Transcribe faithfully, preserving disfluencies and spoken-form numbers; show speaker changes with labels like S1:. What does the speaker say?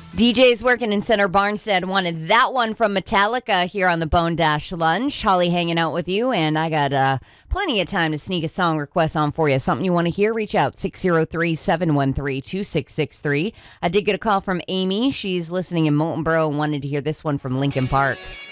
S1: D Js working in Center Barnstead wanted that one from Metallica here on the Bone Dash Lunch. Holly hanging out with you, and I got uh, plenty of time to sneak a song request on for you. Something you want to hear, reach out, six oh three, seven one three, two six six three. I did get a call from Amy. She's listening in Moulton Borough and wanted to hear this one from Linkin Park.